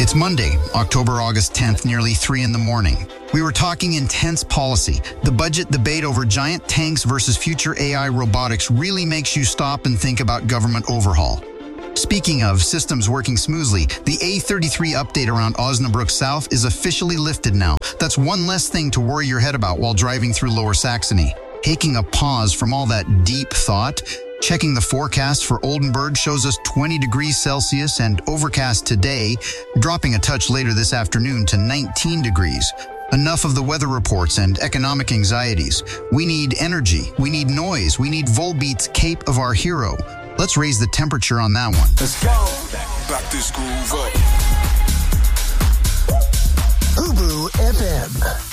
It's Monday, August 10th, nearly 3 in the morning. We were talking intense policy. The budget debate over giant tanks versus future AI robotics really makes you stop and think about government overhaul. Speaking of systems working smoothly, the A33 update around Osnabrück South is officially lifted now. That's one less thing to worry your head about while driving through Lower Saxony. Taking a pause from all that deep thought, checking the forecast for Oldenburg shows us 20 degrees Celsius and overcast today, dropping a touch later this afternoon to 19 degrees. Enough of the weather reports and economic anxieties. We need energy, we need noise, we need Volbeat's Cape of Our Hero. Let's raise the temperature on that one. Let's go. Back this groove up. Ubu FM.